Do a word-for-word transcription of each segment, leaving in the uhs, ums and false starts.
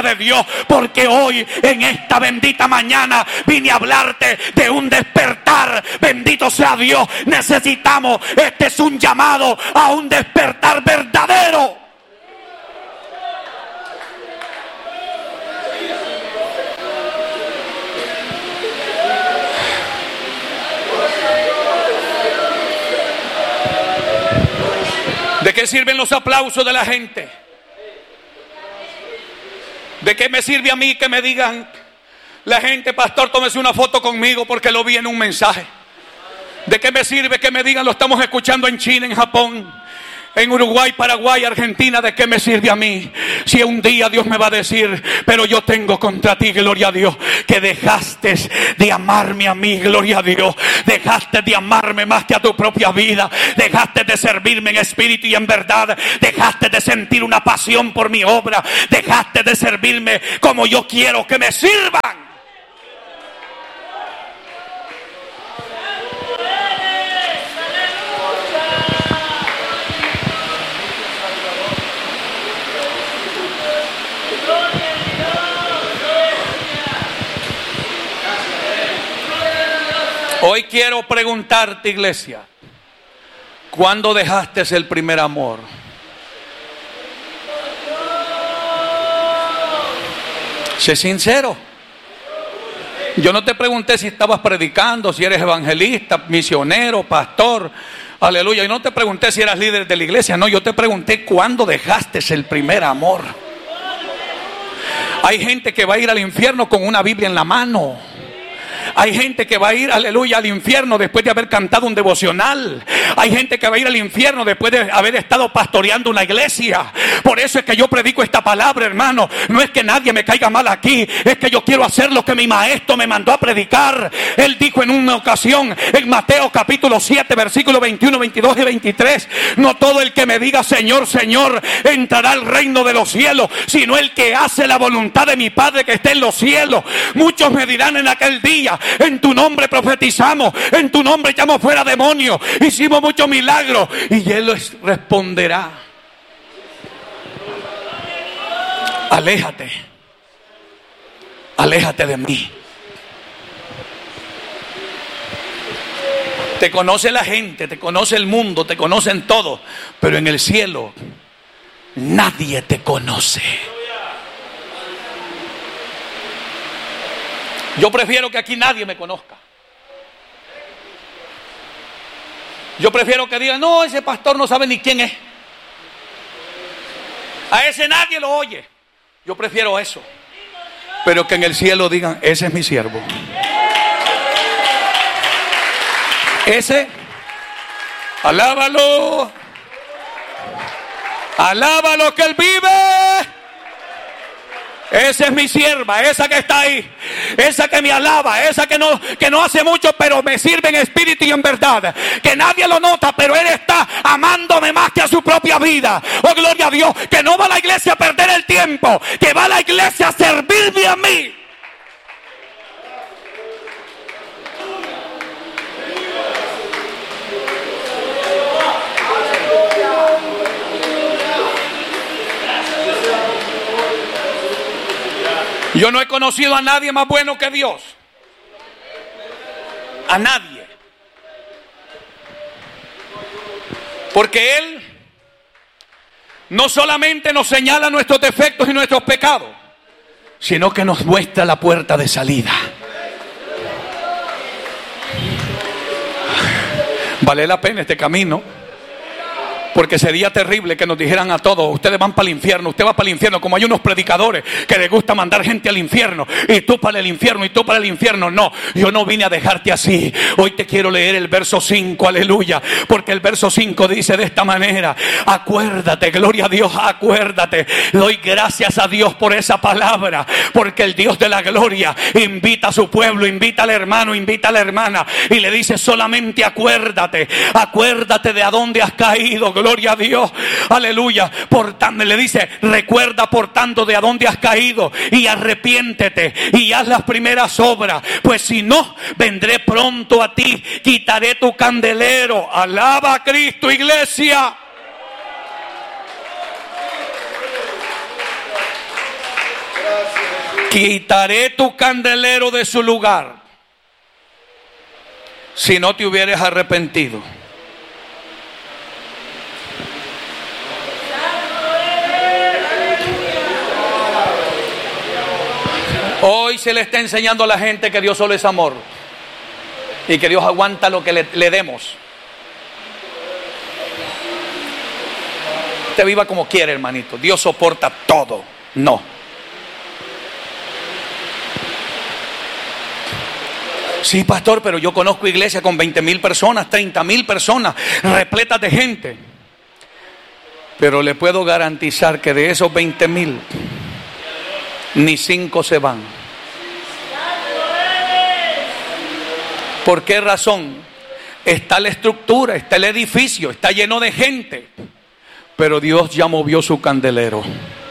de Dios, porque hoy en esta bendita mañana vine a hablarte de un despertar. Bendito sea Dios. Necesitamos, este es un llamado a un despertar verdadero. ¿De qué sirven los aplausos de la gente? ¿De qué me sirve a mí que me digan la gente, pastor, tómese una foto conmigo porque lo vi en un mensaje? ¿De qué me sirve que me digan, lo estamos escuchando en China, en Japón, en Uruguay, Paraguay, Argentina? ¿De qué me sirve a mí? Si un día Dios me va a decir, pero yo tengo contra ti, gloria a Dios, que dejaste de amarme a mí, gloria a Dios. Dejaste de amarme más que a tu propia vida. Dejaste de servirme en espíritu y en verdad. Dejaste de sentir una pasión por mi obra. Dejaste de servirme como yo quiero que me sirvan. Hoy quiero preguntarte, iglesia, ¿cuándo dejaste el primer amor? Sé sincero. Yo no te pregunté si estabas predicando, si eres evangelista, misionero, pastor, aleluya. Yo no te pregunté si eras líder de la iglesia, no, yo te pregunté ¿cuándo dejaste el primer amor? Hay gente que va a ir al infierno con una Biblia en la mano. Hay gente que va a ir, aleluya, al infierno después de haber cantado un devocional. Hay gente que va a ir al infierno después de haber estado pastoreando una iglesia. Por eso es que yo predico esta palabra, hermano. No es que nadie me caiga mal aquí, es que yo quiero hacer lo que mi maestro me mandó a predicar. Él dijo en una ocasión, en Mateo capítulo siete, versículos veintiuno, veintidós y veintitrés: no todo el que me diga Señor, Señor, entrará al reino de los cielos, sino el que hace la voluntad de mi Padre que está en los cielos. Muchos me dirán en aquel día: en tu nombre profetizamos, en tu nombre echamos fuera demonios, hicimos muchos milagros. Y Él les responderá: aléjate, aléjate de mí. Te conoce la gente, te conoce el mundo, te conocen todos, pero en el cielo nadie te conoce. Yo prefiero que aquí nadie me conozca. Yo prefiero que digan: no, ese pastor no sabe ni quién es. A ese nadie lo oye. Yo prefiero eso. Pero que en el cielo digan: ese es mi siervo. Ese, alábalo. Alábalo que Él vive. Esa es mi sierva, esa que está ahí, esa que me alaba, esa que no, que no hace mucho, pero me sirve en espíritu y en verdad. Que nadie lo nota, pero Él está amándome más que a su propia vida. Oh, gloria a Dios, que no va a la iglesia a perder el tiempo, que va a la iglesia a servirme a mí. Yo no he conocido a nadie más bueno que Dios. A nadie. Porque Él no solamente nos señala nuestros defectos y nuestros pecados, sino que nos muestra la puerta de salida. Vale la pena este camino. Porque sería terrible que nos dijeran a todos: ustedes van para el infierno, usted va para el infierno. Como hay unos predicadores que les gusta mandar gente al infierno, y tú para el infierno, y tú para el infierno. No, yo no vine a dejarte así. Hoy te quiero leer el verso cinco, aleluya. Porque el verso cinco dice de esta manera: acuérdate, gloria a Dios, acuérdate. Doy gracias a Dios por esa palabra, porque el Dios de la gloria invita a su pueblo, invita al hermano, invita a la hermana, y le dice: solamente acuérdate, acuérdate de a dónde has caído. Gloria a Dios, aleluya. Por tanto, le dice: recuerda por tanto de a dónde has caído y arrepiéntete y haz las primeras obras, pues si no, vendré pronto a ti, quitaré tu candelero. Alaba a Cristo, iglesia. quitaré tu candelero de su lugar si no te hubieras arrepentido. Hoy se le está enseñando a la gente que Dios solo es amor y que Dios aguanta lo que le, le demos. Usted viva como quiere, hermanito. Dios soporta todo. No. Sí, pastor, pero yo conozco iglesias con veinte mil personas, treinta mil personas, repletas de gente. Pero le puedo garantizar que de esos veinte mil, ni cinco se van. ¿Por qué razón? Está la estructura, está el edificio, está lleno de gente, pero Dios ya movió su candelero.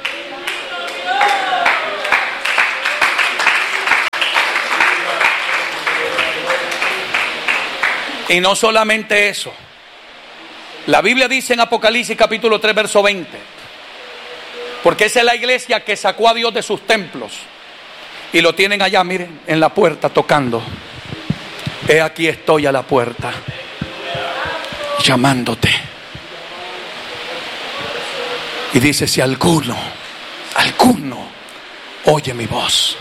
Y no solamente eso. La Biblia dice en Apocalipsis capítulo tres verso veinte, porque esa es la iglesia que sacó a Dios de sus templos y lo tienen allá, miren, en la puerta tocando. He aquí estoy a la puerta llamándote. Y dice, si alguno, alguno oye mi voz,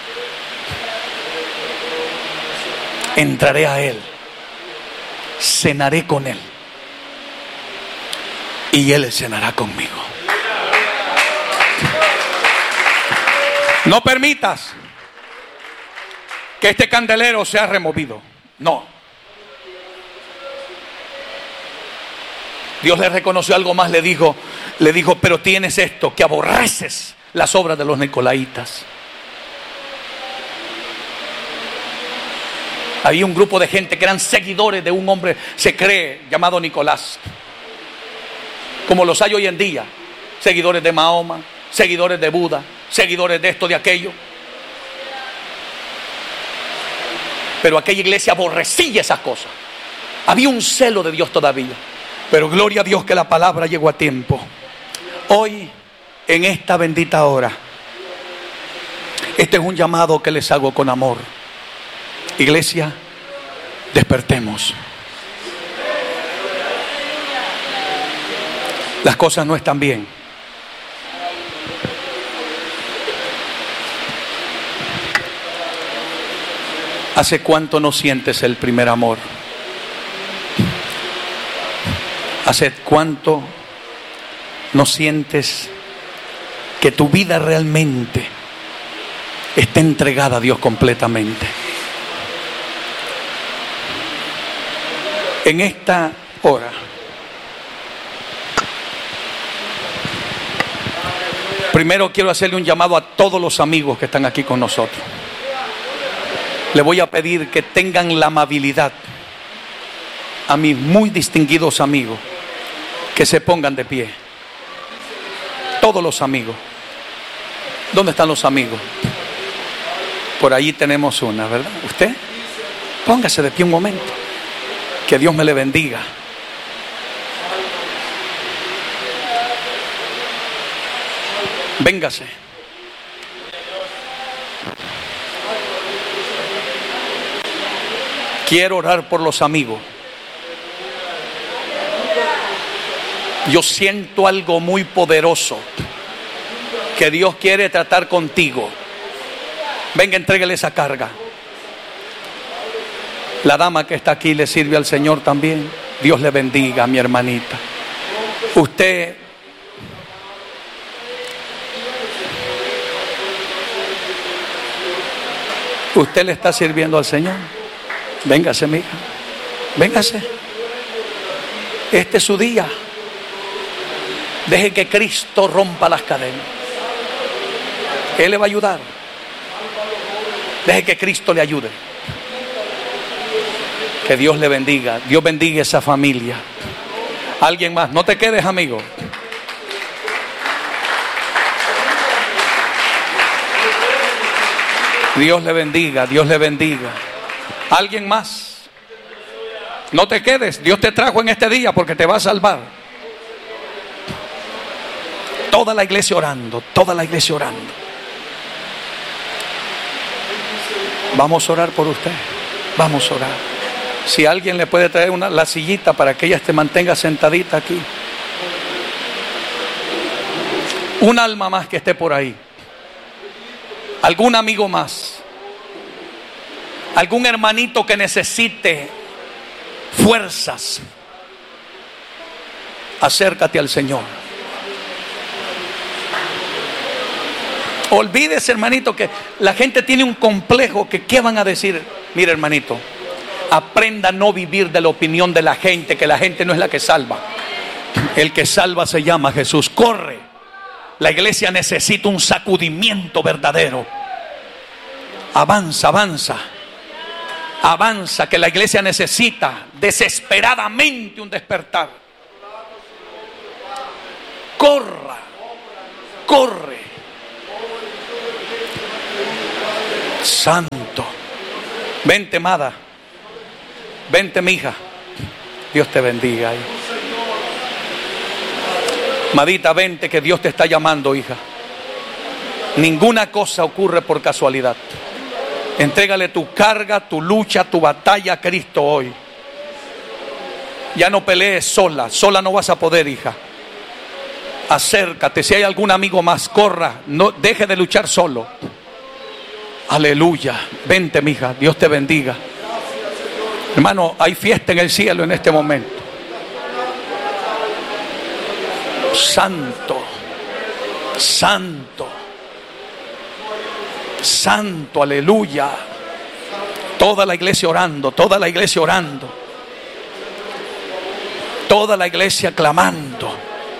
entraré a él, cenaré con él y él cenará conmigo. No permitas que este candelero sea removido. No. Dios le reconoció algo más, le dijo, le dijo, pero tienes esto, que aborreces las obras de los nicolaitas. Había un grupo de gente que eran seguidores de un hombre, se cree, llamado Nicolás, como los hay hoy en día, seguidores de Mahoma, seguidores de Buda, seguidores de esto, de aquello. Pero aquella iglesia aborrecía esas cosas. Había un celo de Dios todavía. Pero gloria a Dios que la palabra llegó a tiempo. Hoy, en esta bendita hora, este es un llamado que les hago con amor. Iglesia, despertemos. Las cosas no están bien. ¿Hace cuánto no sientes el primer amor? ¿Hace cuánto no sientes que tu vida realmente está entregada a Dios completamente? En esta hora, primero quiero hacerle un llamado a todos los amigos que están aquí con nosotros. Le voy a pedir que tengan la amabilidad a mis muy distinguidos amigos que se pongan de pie. Todos los amigos. ¿Dónde están los amigos? Por ahí tenemos una, ¿verdad? ¿Usted? Póngase de pie un momento. Que Dios me le bendiga. Véngase. Quiero orar por los amigos. Yo siento algo muy poderoso que Dios quiere tratar contigo. Venga, entréguele esa carga. La dama que está aquí le sirve al Señor también. Dios le bendiga, mi hermanita. Usted Usted le está sirviendo al Señor. Véngase, mija. Véngase. Este es su día. Deje que Cristo rompa las cadenas. Él le va a ayudar. Deje que Cristo le ayude. Que Dios le bendiga. Dios bendiga esa familia. Alguien más. No te quedes, amigo. Dios le bendiga. Dios le bendiga. Alguien más. No te quedes. Dios te trajo en este día porque te va a salvar. Toda la iglesia orando. Toda la iglesia orando. Vamos a orar por usted. Vamos a orar. Si alguien le puede traer una, la sillita para que ella se mantenga sentadita aquí. Un alma más que esté por ahí. Algún amigo más. Algún hermanito que necesite fuerzas. Acércate al Señor. Olvídese, hermanito, que la gente tiene un complejo que ¿qué van a decir? Mire, hermanito, aprenda a no vivir de la opinión de la gente, que la gente no es la que salva. El que salva se llama Jesús. Corre. La iglesia necesita un sacudimiento verdadero. Avanza, avanza. Avanza, que la iglesia necesita desesperadamente un despertar. Corra, corre. Santo. Vente, amada. Vente, mija. Dios te bendiga. Madita, vente, que Dios te está llamando, hija. Ninguna cosa ocurre por casualidad. Entrégale tu carga, tu lucha, tu batalla a Cristo hoy. Ya no pelees sola. Sola no vas a poder, hija. Acércate. Si hay algún amigo más, corra. No deje de luchar solo. Aleluya. Vente, mija. Dios te bendiga. Hermano, hay fiesta en el cielo en este momento. Santo. Santo. Santo. Aleluya. Toda la iglesia orando. Toda la iglesia orando. Toda la iglesia clamando.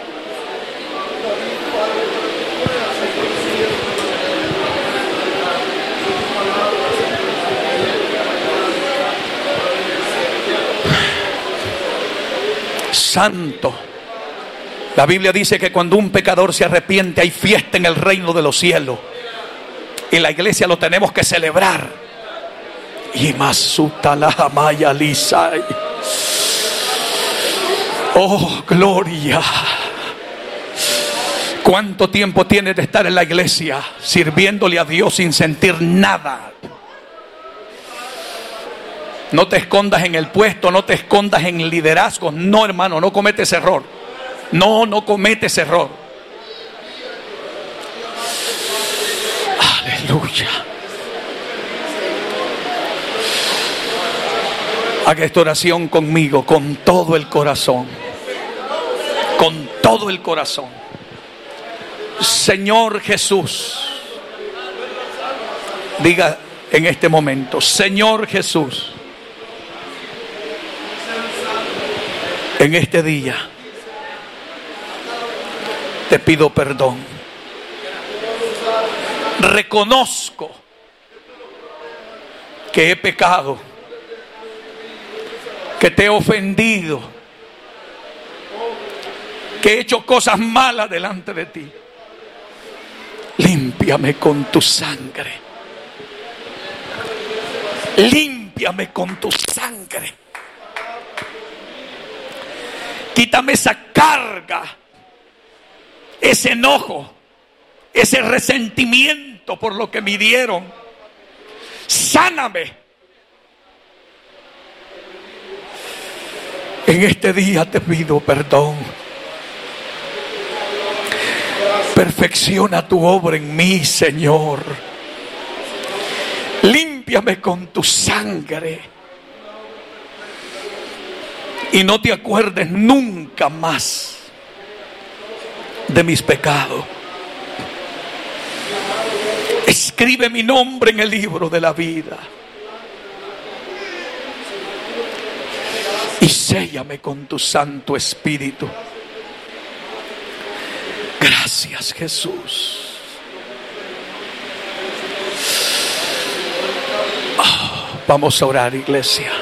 Santo. La Biblia dice que cuando un pecador se arrepiente hay fiesta en el reino de los cielos. Y la iglesia lo tenemos que celebrar. Y Masutala Maya Lisay. Oh, gloria. ¿Cuánto tiempo tienes de estar en la iglesia sirviéndole a Dios sin sentir nada? No te escondas en el puesto, no te escondas en el liderazgo. No, hermano, no cometes error. No, no cometes error. Aleluya. Haga esta oración conmigo, con todo el corazón. Con todo el corazón. Señor Jesús. Diga en este momento, Señor Jesús. En este día te pido perdón. Reconozco que he pecado, que te he ofendido, que he hecho cosas malas delante de ti. Límpiame con tu sangre. Límpiame con tu sangre. Quítame esa carga, ese enojo, ese resentimiento por lo que me dieron. Sáname. En este día te pido perdón. Perfecciona tu obra en mí, Señor. Límpiame con tu sangre. Y no te acuerdes nunca más de mis pecados. Escribe mi nombre en el libro de la vida. Y séllame con tu Santo Espíritu. Gracias, Jesús. Oh, vamos a orar, iglesia.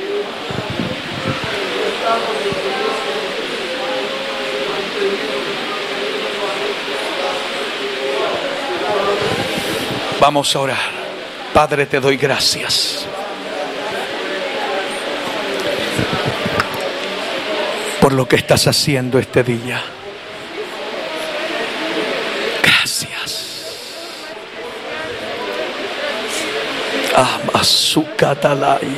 Vamos a orar. Padre, te doy gracias por lo que estás haciendo este día. Gracias. Amasukatalai.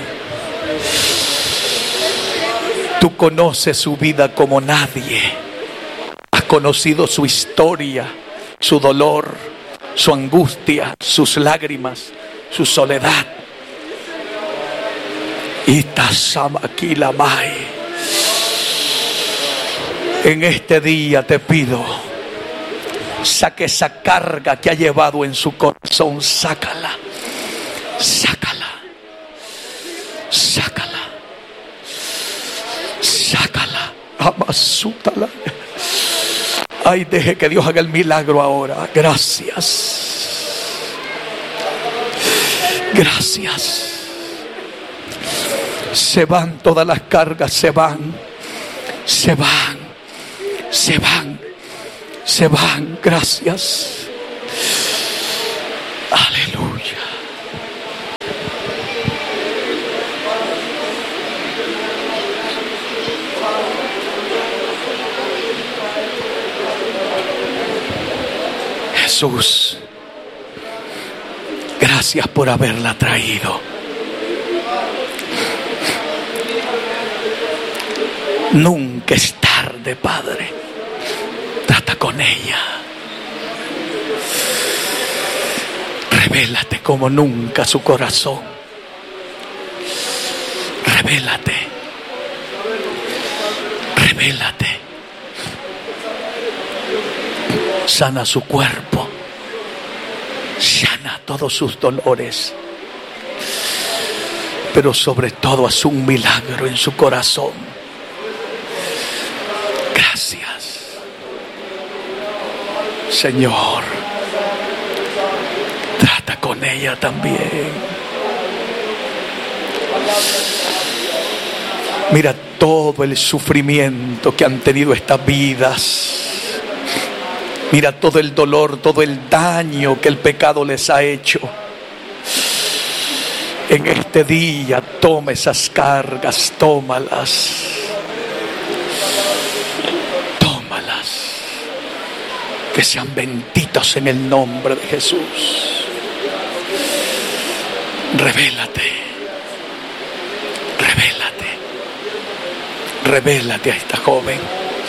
Tú conoces su vida como nadie. Has conocido su historia, su dolor, su angustia, sus lágrimas, su soledad. Itasamakilamae. En este día te pido, saque esa carga que ha llevado en su corazón, sácala, sácala, sácala, sácala, amasútala. Ay, deje que Dios haga el milagro ahora. Gracias, gracias. Se van todas las cargas, se van, se van, se van, se van. Gracias. Aleluya. Jesús, gracias por haberla traído. Nunca es tarde, Padre. Trata con ella. Revélate como nunca su corazón. Revélate. Revélate. Sana su cuerpo. Sana todos sus dolores. Pero sobre todo haz un milagro en su corazón. Gracias, Señor. Trata con ella también. Mira todo el sufrimiento que han tenido estas vidas. Mira todo el dolor, todo el daño que el pecado les ha hecho. En este día toma esas cargas, tómalas. Que sean benditos en el nombre de Jesús. Revélate. Revélate. Revélate a esta joven.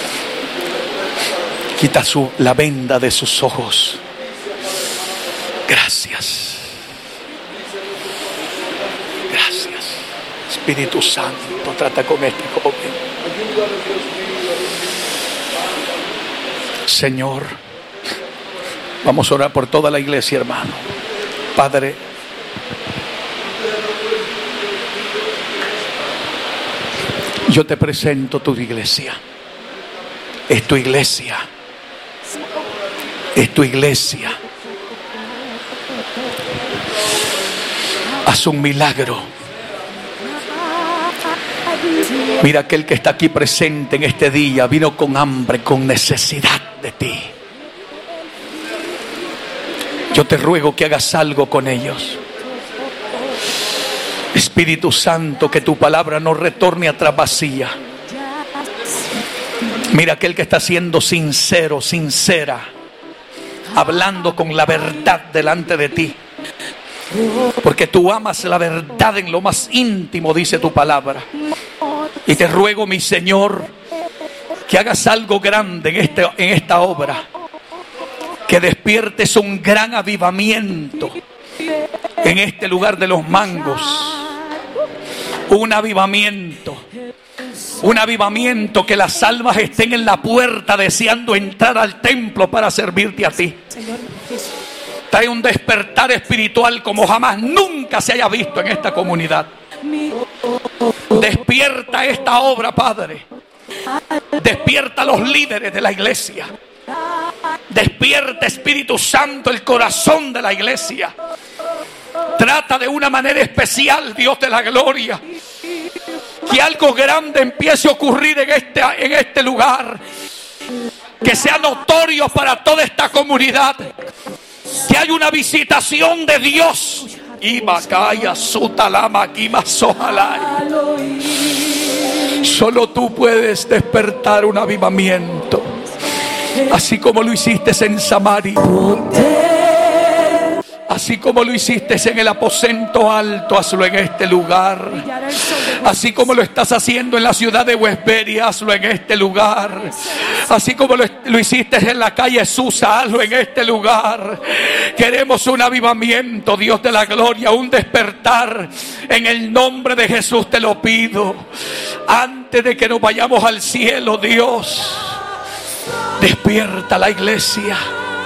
Quita su, la venda de sus ojos. Gracias. Gracias. Espíritu Santo, trata con este joven. Señor, vamos a orar por toda la iglesia, hermano. Padre, yo te presento tu iglesia. Es tu iglesia. Es tu iglesia. Haz un milagro. Mira, aquel que está aquí presente en este día vino con hambre, con necesidad de ti. Yo te ruego que hagas algo con ellos. Espíritu Santo, que tu palabra no retorne atrás vacía. Mira, aquel que está siendo sincero, sincera, hablando con la verdad delante de ti. Porque tú amas la verdad en lo más íntimo, dice tu palabra. Y te ruego, mi Señor, que hagas algo grande en, este, en esta obra. Que despiertes un gran avivamiento en este lugar de los mangos. Un avivamiento. Un avivamiento, que las almas estén en la puerta deseando entrar al templo para servirte a ti. Trae un despertar espiritual como jamás nunca se haya visto en esta comunidad. Despierta esta obra, Padre. Despierta a los líderes de la iglesia. Despierta, Espíritu Santo, el corazón de la iglesia. Trata de una manera especial, Dios de la gloria. Que algo grande empiece a ocurrir en este, en este lugar. Que sea notorio para toda esta comunidad. Que hay una visitación de Dios. Solo tú puedes despertar un avivamiento, así como lo hiciste en Samaria. Haz Así como lo hiciste en el aposento alto, hazlo en este lugar. Así como lo estás haciendo en la ciudad de Westbury, hazlo en este lugar. Así como lo, lo hiciste en la calle Susa, hazlo en este lugar. Queremos un avivamiento, Dios de la gloria, un despertar. En el nombre de Jesús te lo pido. Antes de que nos vayamos al cielo, Dios, despierta la iglesia.